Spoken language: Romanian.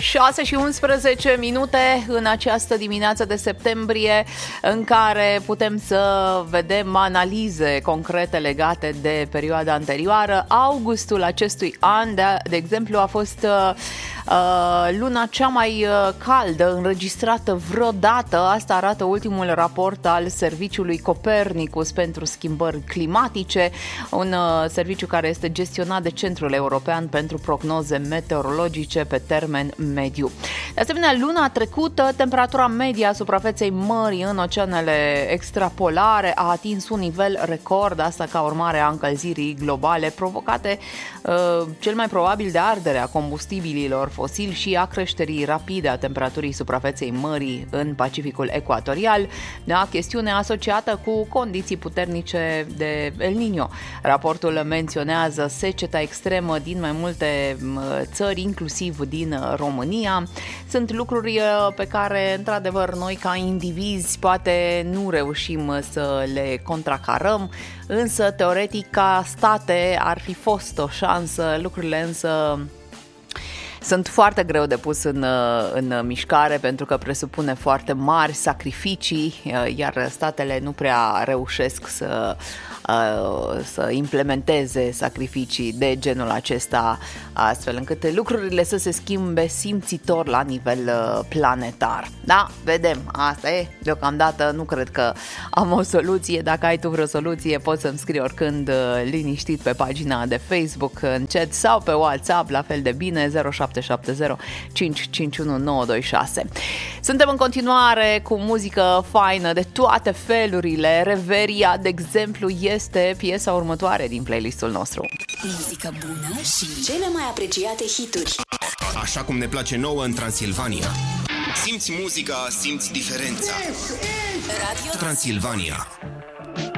6:11 în această dimineață de septembrie, în care putem să vedem analize concrete legate de perioada anterioară. Augustul acestui an, de exemplu, a fost luna cea mai caldă înregistrată vreodată. Asta arată ultimul raport al serviciului Copernicus pentru schimbări climatice, un serviciu care este gestionat de Centrul European pentru Prognoze Meteorologice pe termen mediu. De asemenea, luna trecută, temperatura medie a suprafeței mării în oceanele extrapolare a atins un nivel record, asta ca urmare a încălzirii globale provocate cel mai probabil de arderea combustibililor fosili și a creșterii rapide a temperaturii suprafeței mării în Pacificul Ecuatorial, da, chestiune asociată cu condiții puternice de El Niño. Raportul menționează seceta extremă din mai multe țări, inclusiv din România. Sunt lucruri pe care, într-adevăr, noi ca indivizi poate nu reușim să le contracarăm, însă, teoretic, ca state ar fi fost o șansă, lucrurile însă sunt foarte greu de pus în mișcare pentru că presupune foarte mari sacrificii, iar statele nu prea reușesc să implementeze sacrificii de genul acesta, astfel încât lucrurile să se schimbe simțitor la nivel planetar. Da, vedem, asta e, deocamdată nu cred că am o soluție. Dacă ai tu vreo soluție, poți să-mi scrii oricând liniștit pe pagina de Facebook, în chat sau pe WhatsApp, la fel de bine, 0770 551 926. Suntem în continuare cu muzică faină de toate felurile. Reveria, de exemplu, este piesa următoare din playlistul nostru. Muzică bună și cele mai apreciate hituri. Așa cum ne place nouă în Transilvania. Simți muzica, simți diferența. Radio Transilvania.